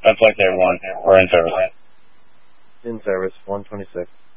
Flight Day 1. We're in service. In service, 126.